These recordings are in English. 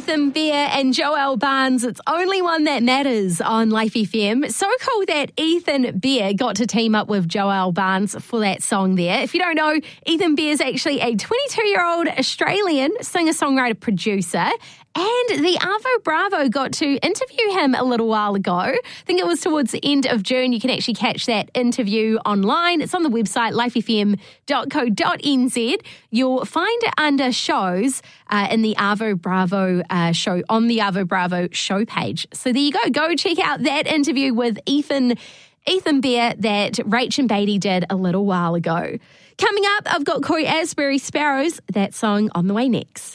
Ethan Bear and Joel Barnes. It's Only One That Matters on Life FM. So cool that Ethan Bear got to team up with Joel Barnes for that song there. If you don't know, Ethan Bear is actually a 22-year-old Australian singer-songwriter producer. And the Arvo Bravo got to interview him a little while ago. I think it was towards the end of June. You can actually catch that interview online. It's on the website, lifefm.co.nz. You'll find it under shows in the Arvo Bravo show, on the Arvo Bravo show page. So there you go. Go check out that interview with Ethan Bear that Rach and Beatty did a little while ago. Coming up, I've got Corey Asbury Sparrows. That song on the way next.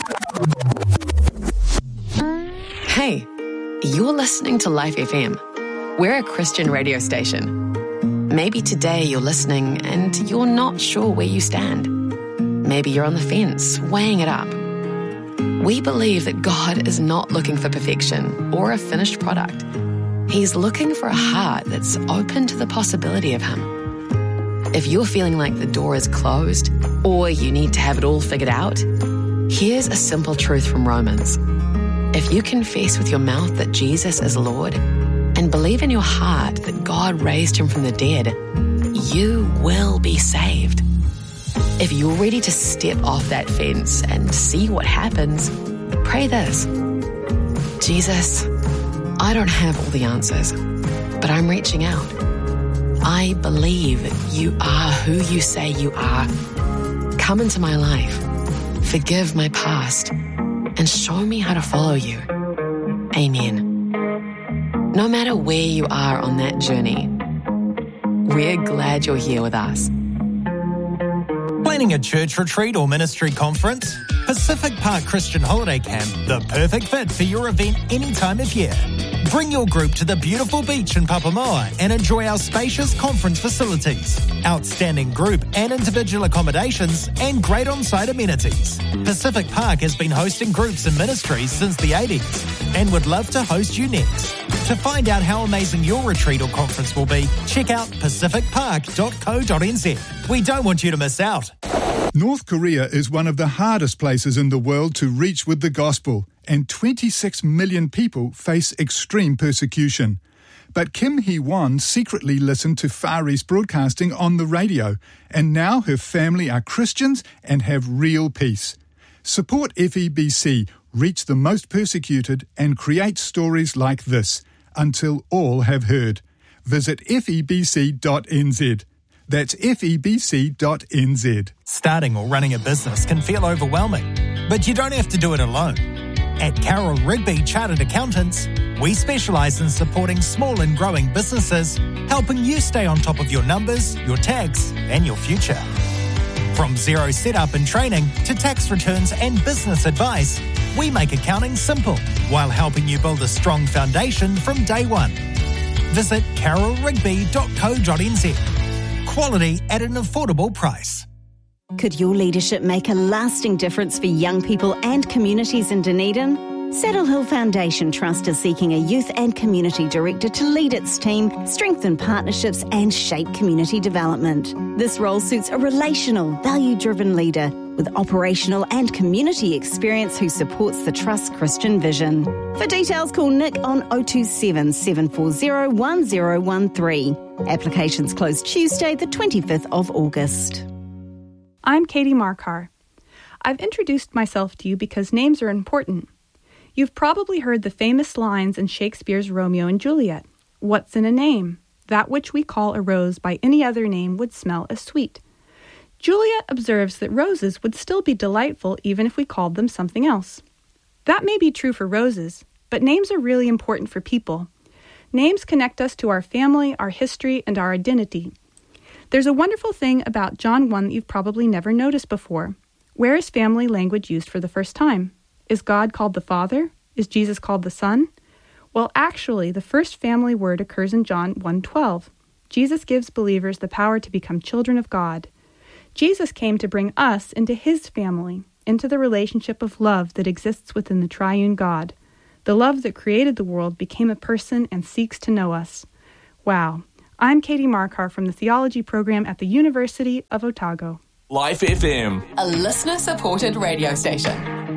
Hey, you're listening to Life FM. We're a Christian radio station. Maybe today you're listening and you're not sure where you stand. Maybe you're on the fence, weighing it up. We believe that God is not looking for perfection or a finished product. He's looking for a heart that's open to the possibility of Him. If you're feeling like the door is closed or you need to have it all figured out, here's a simple truth from Romans. If you confess with your mouth that Jesus is Lord and believe in your heart that God raised Him from the dead, you will be saved. If you're ready to step off that fence and see what happens, pray this. Jesus, I don't have all the answers, but I'm reaching out. I believe that you are who you say you are. Come into my life, forgive my past, and show me how to follow you. Amen. No matter where you are on that journey, we're glad you're here with us. Planning a church retreat or ministry conference? Pacific Park Christian Holiday Camp, the perfect fit for your event any time of year. Bring your group to the beautiful beach in Papamoa and enjoy our spacious conference facilities, outstanding group and individual accommodations, and great on-site amenities. Pacific Park has been hosting groups and ministries since the 80s and would love to host you next. To find out how amazing your retreat or conference will be, check out pacificpark.co.nz. We don't want you to miss out. North Korea is one of the hardest places in the world to reach with the gospel, and 26 million people face extreme persecution. But Kim Hee-won secretly listened to Far East Broadcasting on the radio, and now her family are Christians and have real peace. Support FEBC, reach the most persecuted, and create stories like this, until all have heard. Visit febc.nz. That's febc.nz. Starting or running a business can feel overwhelming, but you don't have to do it alone. At Carroll Rigby Chartered Accountants, we specialise in supporting small and growing businesses, helping you stay on top of your numbers, your tax, and your future. From zero setup and training to tax returns and business advice, we make accounting simple while helping you build a strong foundation from day one. Visit carrollrigby.co.nz. Quality at an affordable price. Could your leadership make a lasting difference for young people and communities in Dunedin? Saddle Hill Foundation Trust is seeking a youth and community director to lead its team, strengthen partnerships and shape community development. This role suits a relational, value-driven leader with operational and community experience who supports the Trust's Christian vision. For details, call Nick on 027 740 1013. Applications close Tuesday, the 25th of August. I'm Katie Markar. I've introduced myself to you because names are important. You've probably heard the famous lines in Shakespeare's Romeo and Juliet. What's in a name? That which we call a rose by any other name would smell as sweet. Juliet observes that roses would still be delightful even if we called them something else. That may be true for roses, but names are really important for people. Names connect us to our family, our history, and our identity. There's a wonderful thing about John 1 that you've probably never noticed before. Where is family language used for the first time? Is God called the Father? Is Jesus called the Son? Well, actually, the first family word occurs in John 1:12. Jesus gives believers the power to become children of God. Jesus came to bring us into His family, into the relationship of love that exists within the triune God. The love that created the world became a person and seeks to know us. Wow. I'm Katie Markar from the Theology Program at the University of Otago. Life FM. A listener-supported radio station.